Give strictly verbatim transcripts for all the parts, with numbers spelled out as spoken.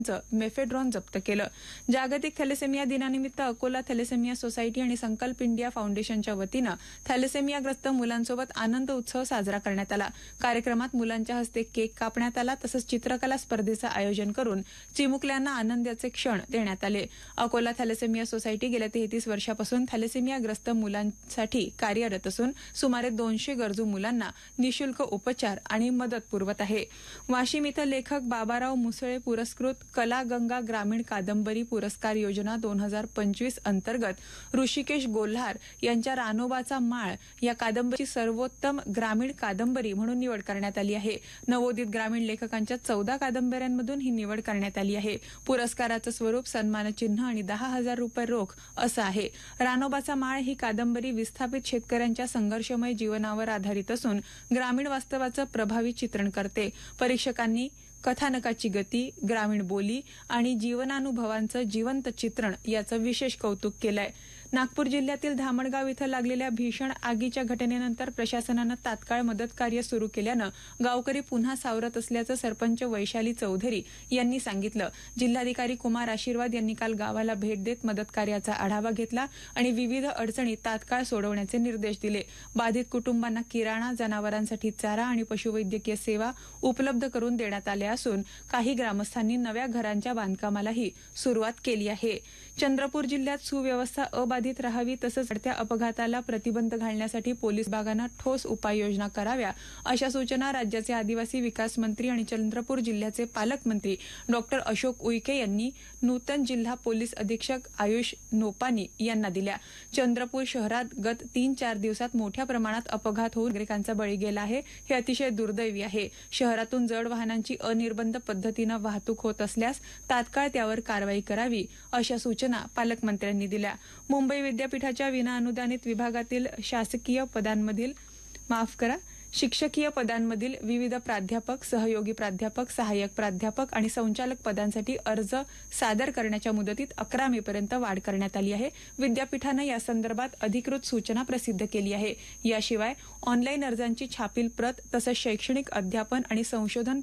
Mephedrone जप्त केलं. जागतिक थॅलेसेमिया दिनानिमित्त अकोला थॅलेसेमिया सोसायटी आणि संकल्प इंडिया फाउंडेशनच्या वतीनं थॅलेसेमियाग्रस्त मुलांसोबत आनंद उत्सव साजरा करण्यात आला. कार्यक्रमात मुलांच्या हस्ते केक कापण्यात आला तसंच चित्रकला स्पर्धेचं आयोजन करून चिमुकल्यांना आनंदाचे क्षण देण्यात आले. अकोला थॅलेसेमिया सोसायटी गेल्या तेहतीस वर्षापासून थॅलेसेमियाग्रस्त मुलांसाठी कार्यरत असून सुमारे दोनशे गरजू मुलांना निःशुल्क उपचार आणि मदत पुरवत आहे. वाशिम इथं लेखक बाबाराव मुसळे पुरस्कृत कला गंगा ग्रामीण कादंबरी पुरस्कार योजना दोन हजार पंचवीस अंतर्गत ऋषिकेश गोल्हार यांच्या रानोबाचा माळ या कादंबरीची सर्वोत्तम ग्रामीण कादंबरी म्हणून निवड करण्यात आली आहे. नवोदित ग्रामीण लेखकांच्या चौदा कादंबऱ्यांमधून ही निवड करण्यात आली आहे. पुरस्काराचं स्वरूप सन्मानचिन्ह आणि दहा हजार रुपये रोख असं आहे. रानोबाचा माळ ही कादंबरी विस्थापित शेतकऱ्यांच्या संघर्षमय जीवनावर आधारित असून ग्रामीण वास्तवाचं प्रभावी चित्रण करते. परीक्षकांनी कथानकाची गती, ग्रामीण बोली आणि जीवनानुभवांचं जिवंत चित्रण याचं विशेष कौतुक केलंय. नागपूर जिल्ह्यातील धामणगाव इथं लागलेल्या भीषण आगीच्या घटनेनंतर प्रशासनानं तात्काळ मदत कार्य सुरू केल्यानं गावकरी पुन्हा सावरत असल्याचं सरपंच वैशाली चौधरी यांनी सांगितलं. जिल्हाधिकारी कुमार आशीर्वाद यांनी काल गावाला भेट देत मदत कार्याचा आढावा घेतला आणि विविध अडचणी तात्काळ सोडवण्याचे निर्देश दिले. बाधित कुटुंबांना किराणा, जनावरांसाठी चारा आणि पशुवैद्यकीय सेवा उपलब्ध करून देण्यात आल्या असून काही ग्रामस्थांनी नव्या घरांच्या बांधकामालाही सुरुवात केली आहे. चंद्रपूर जिल्ह्यात सुव्यवस्था अबाधित राहावी तसंच वाढत्या अपघाताला प्रतिबंध घालण्यासाठी पोलीस विभागानं ठोस उपाययोजना कराव्या अशा सूचना राज्याचे आदिवासी विकास मंत्री आणि चंद्रपूर जिल्ह्याचे पालकमंत्री डॉक्टर अशोक उईके यांनी नूतन जिल्हा पोलीस अधीक्षक आयुष नोपानी यांना दिल्या. चंद्रपूर शहरात गत तीन चार दिवसात मोठ्या प्रमाणात अपघात होऊन नागरिकांचा बळी गेला आहे. हे अतिशय दुर्दैवी आहे. शहरातून जड वाहनांची अनिर्बंध पद्धतीनं वाहतूक होत असल्यास तात्काळ त्यावर कारवाई करावी अशा सूचना पालकमंत्र्यांनी दिल्या. मुंबई विद्यापीठाच्या विनाअनुदानित विभागातील शासकीय पदांमधील माफ करा शिक्षकीय पदांमधील विविध प्राध्यापक, सहयोगी प्राध्यापक, सहाय्यक प्राध्यापक आणि संचालक पदांसाठी अर्ज सादर करण्याच्या मुदतीत अकरा मे पर्यंत वाढ करण्यात आली आहे. विद्यापीठानं यासंदर्भात अधिकृत सूचना प्रसिद्ध केली आहे. याशिवाय ऑनलाईन अर्जांची छापील प्रत तसंच शैक्षणिक अध्यापन आणि संशोधन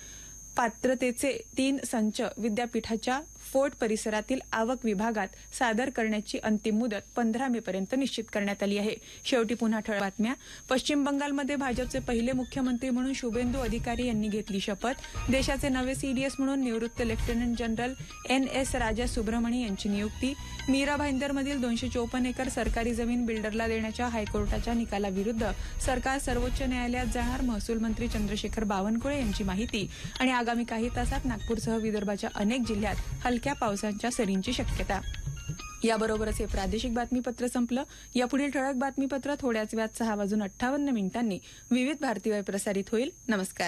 पात्रतेचे तीन संच विद्यापीठाच्या फोर्ट परिसरातील आवक विभागात सादर करण्याची अंतिम मुदत पंधरा मे पर्यंत निश्चित करण्यात आली आहे. शेवटी पुन्हा ठळक बातम्या. पश्चिम बंगालमध्ये भाजपचे पहिले मुख्यमंत्री म्हणून शुभेंदू अधिकारी यांनी घेतली शपथ. देशाचे नवे सीडीएस म्हणून निवृत्त लेफ्टनंट जनरल एन एस राजा सुब्रमणी यांची नियुक्ती. मीरा भाईंदरमधील दोनशे चोपन्न एकर सरकारी जमीन बिल्डरला देण्याच्या हायकोर्टाच्या निकालाविरुद्ध सरकार सर्वोच्च न्यायालयात जाणार. महसूल मंत्री चंद्रशेखर बावनकुळे यांची माहिती. आणि आगामी काही तासात नागपूरसह विदर्भाच्या अनेक जिल्ह्यात हलक्या पावसाच्या सरींची शक्यता. याबरोबरच हे प्रादेशिक बातमीपत्र संपलं. यापुढील ठळक बातमीपत्र थोड्याच वेळात सहा वाजून अठ्ठावन्न मिनिटांनी विविध भारतीवर प्रसारित होईल. नमस्कार.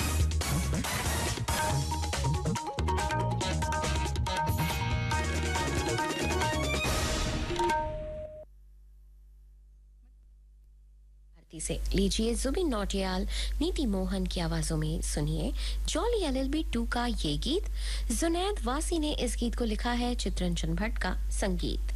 से लीजिए जुबिन नौटियाल, नीति मोहन की आवाजों में सुनिए जॉली एलएलबी टू का ये गीत. जुनैद वासी ने इस गीत को लिखा है, चित्रंजन भट्ट का संगीत.